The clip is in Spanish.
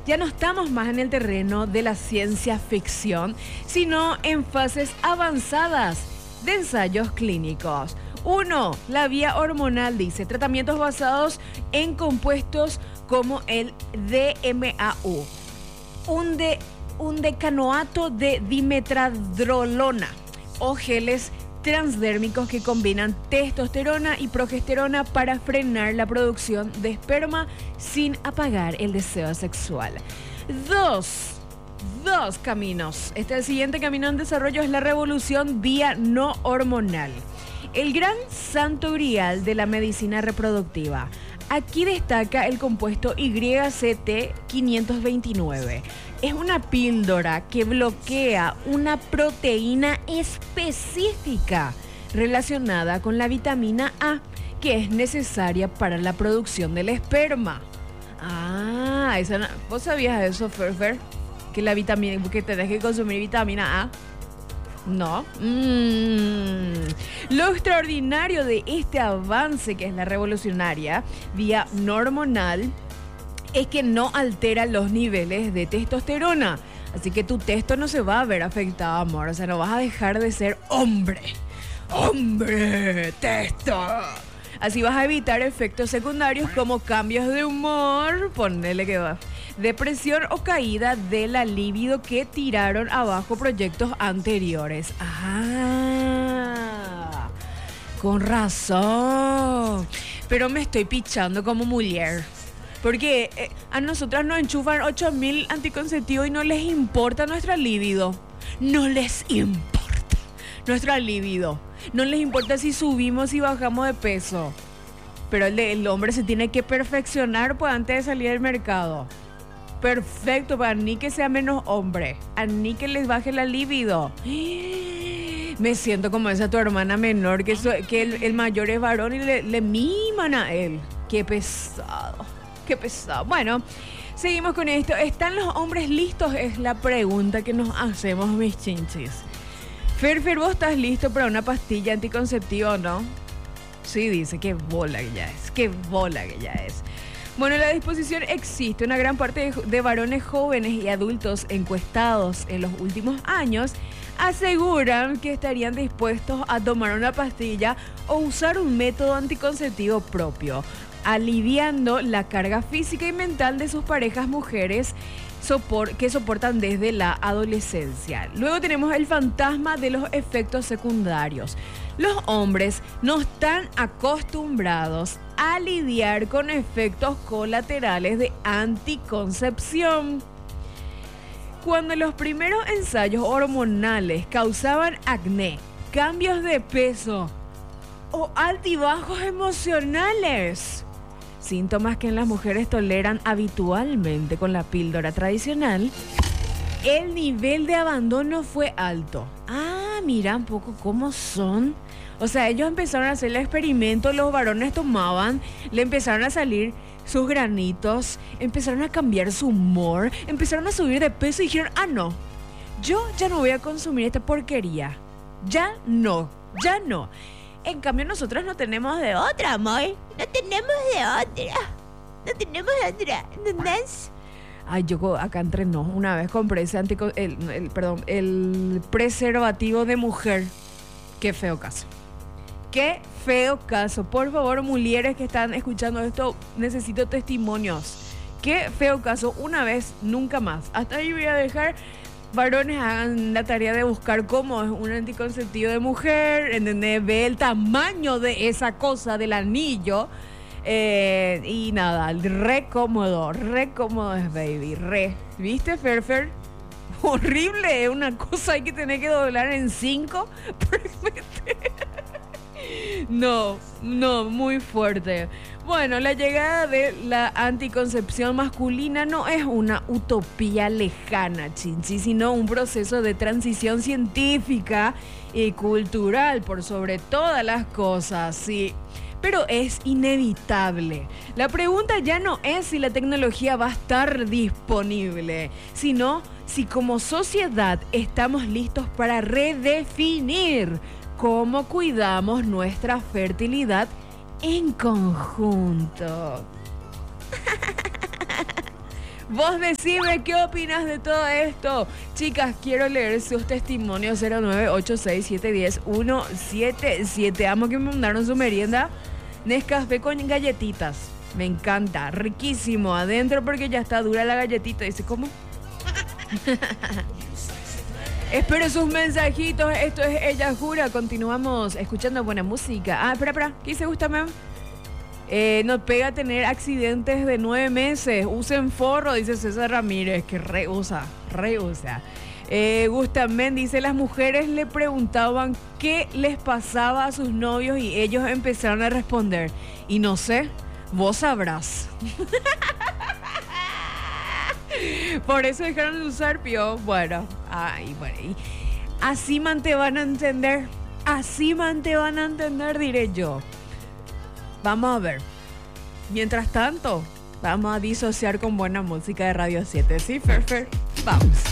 ya no estamos más en el terreno de la ciencia ficción, sino en fases avanzadas de ensayos clínicos. 1. La vía hormonal, dice, tratamientos basados en compuestos como el DMAU, un decanoato de dimetradrolona o geles transdérmicos que combinan testosterona y progesterona para frenar la producción de esperma sin apagar el deseo sexual. 2 caminos. El siguiente camino en desarrollo es la revolución vía no hormonal, el gran santo grial de la medicina reproductiva. Aquí destaca el compuesto YCT529. Es una píldora que bloquea una proteína específica relacionada con la vitamina A, que es necesaria para la producción del esperma. ¿Vos sabías eso, Fer? Que la vitamina, que tenés que consumir vitamina A. No. Lo extraordinario de este avance, que es la revolucionaria vía no hormonal, es que no altera los niveles de testosterona. Así que tu testo no se va a ver afectado, amor. O sea, no vas a dejar de ser hombre. ¡Hombre! ¡Testo! Así vas a evitar efectos secundarios como cambios de humor, ponele que va, depresión o caída de la libido que tiraron abajo proyectos anteriores. Con razón. Pero me estoy pichando como mujer. Porque a nosotras nos enchufan 8.000 anticonceptivos y no les importa nuestra libido. No les importa nuestra libido. No les importa si subimos y bajamos de peso. Pero el hombre se tiene que perfeccionar pues antes de salir al mercado. Perfecto, para ni que sea menos hombre. A ni que les baje la libido. Me siento como esa tu hermana menor, que el mayor es varón y le miman a él. Qué pesado. Qué pesado. Bueno, seguimos con esto. ¿Están los hombres listos? Es la pregunta que nos hacemos, mis chinchis. Fer, ¿vos estás listo para una pastilla anticonceptiva o no? Sí, dice, qué bola que ya es. Qué bola que ya es. Bueno, la disposición existe. Una gran parte de varones jóvenes y adultos encuestados en los últimos años aseguran que estarían dispuestos a tomar una pastilla o usar un método anticonceptivo propio, aliviando la carga física y mental de sus parejas mujeres que soportan desde la adolescencia. Luego tenemos el fantasma de los efectos secundarios. Los hombres no están acostumbrados a lidiar con efectos colaterales de anticoncepción. Cuando los primeros ensayos hormonales causaban acné, cambios de peso o altibajos emocionales, síntomas que en las mujeres toleran habitualmente con la píldora tradicional, el nivel de abandono fue alto. Mira un poco cómo son. O sea, ellos empezaron a hacer el experimento, los varones tomaban, le empezaron a salir sus granitos, empezaron a cambiar su humor, empezaron a subir de peso y dijeron, no, yo ya no voy a consumir esta porquería. Ya no. En cambio, nosotros no tenemos de otra, amor. No tenemos de otra. ¿Entendés? Yo acá entre nos, una vez compré ese el preservativo de mujer. Qué feo caso. Qué feo caso. Por favor, mujeres que están escuchando esto, necesito testimonios. Qué feo caso. Una vez, nunca más. Hasta ahí voy a dejar. Varones, hagan la tarea de buscar cómo es un anticonceptivo de mujer, ¿entendés? Ve el tamaño de esa cosa, del anillo. Y nada, re cómodo es, baby. ¿Viste, Fer? Horrible, es una cosa, hay que tener que doblar en 5. No, muy fuerte. Bueno, la llegada de la anticoncepción masculina no es una utopía lejana, chinchi, sino un proceso de transición científica y cultural por sobre todas las cosas, sí. Pero es inevitable. La pregunta ya no es si la tecnología va a estar disponible, sino si como sociedad estamos listos para redefinir cómo cuidamos nuestra fertilidad en conjunto. Vos decime qué opinas de todo esto. Chicas, quiero leer sus testimonios 0986710177. Amo que me mandaron su merienda. Nescafé con galletitas. Me encanta. Riquísimo. Adentro porque ya está dura la galletita. Dice, ¿cómo? Espero sus mensajitos. Esto es Ella Jura. Continuamos escuchando buena música. Espera. ¿Qué dice Gustavo? Nos pega tener accidentes de 9 meses. Usen forro, dice César Ramírez, que reusa. Gustamen dice, las mujeres le preguntaban qué les pasaba a sus novios y ellos empezaron a responder. Y no sé, vos sabrás. Por eso dejaron de usar pio. Bueno. Y así man te van a entender. Diré yo. Vamos a ver. Mientras tanto, vamos a disociar con buena música de Radio 7. ¿Sí, Fer? Vamos.